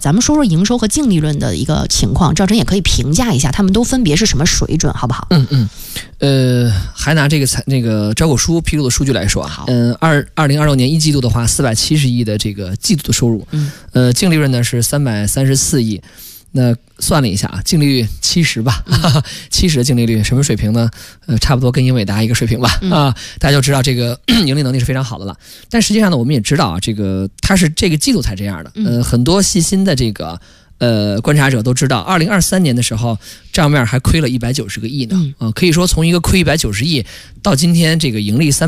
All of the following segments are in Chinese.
咱们说说营收和净利润的一个情况，赵晨也可以评价一下，他们都分别是什么水准，好不好？ 还拿这个招股书披露的数据来说啊，2026年1季度的话，470亿的这个季度的收入，净利润呢是334亿。那算了一下啊，净利率70吧，70的净利率什么水平呢？差不多跟英伟达一个水平吧大家就知道这个盈利能力是非常好的了。但实际上呢，我们也知道啊，这个它是这个季度才这样的。很多细心的这个观察者都知道，2023年的时候账面还亏了190个亿呢。可以说从一个亏190亿到今天这个盈利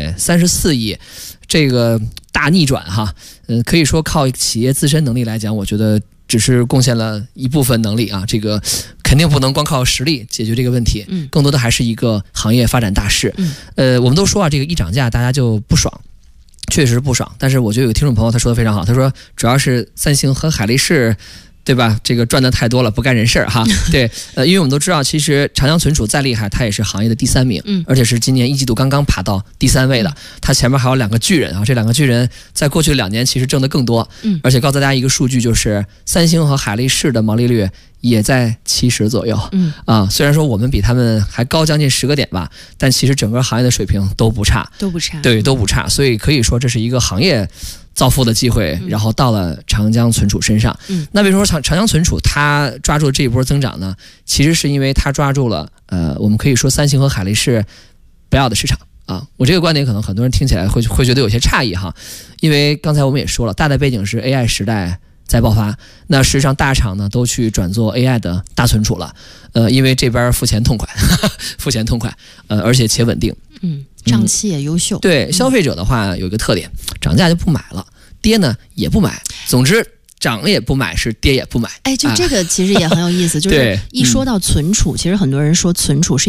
334亿，这个大逆转哈。可以说靠企业自身能力来讲，我觉得只是贡献了一部分能力啊，这个肯定不能光靠实力解决这个问题，更多的还是一个行业发展大势。我们都说啊，这个一涨价大家就不爽，确实不爽。但是我觉得有个听众朋友他说的非常好，他说主要是三星和海力士，对吧？这个赚的太多了，不干人事哈。对，因为我们都知道，其实长江存储再厉害，它也是行业的第3名，而且是今年1季度刚刚爬到第3位的。它前面还有2个巨人啊，这2个巨人在过去2年其实挣得更多。而且告诉大家一个数据，就是三星和海力士的毛利率也在70左右。虽然说我们比他们还高将近10个点吧，但其实整个行业的水平都不差，对，都不差。所以可以说这是一个行业造富的机会，然后到了长江存储身上。那为什么说长江存储它抓住这一波增长呢？其实是因为它抓住了我们可以说三星和海力士不要的市场啊。我这个观点可能很多人听起来会觉得有些诧异哈，因为刚才我们也说了，大的背景是 AI 时代在爆发，那实际上大厂呢都去转做 AI 的大存储了，因为这边付钱痛快，而且且稳定。 账期也优秀。 对，消费者的话有一个特点，涨价就不买了，跌呢也不买，总之涨也不买，是跌也不买。 就这个其实也很有意思，就是一说到存储，其实很多人说存储是